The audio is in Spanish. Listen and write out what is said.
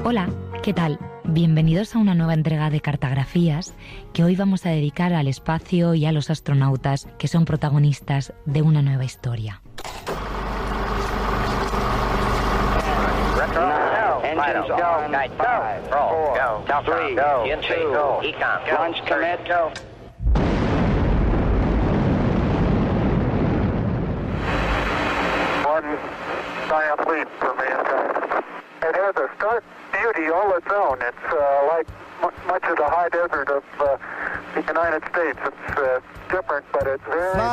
Hola, ¿qué tal? Bienvenidos a una nueva entrega de Cartografías que hoy vamos a dedicar al espacio y a los astronautas que son protagonistas de una nueva historia. Engines go. Night go. Roll. Go. 3, 2, Econ. Launch commit. Go. One giant leap for mankind. It has a stark beauty all its own. It's like much of the high desert of the United States. It's different, but it's very...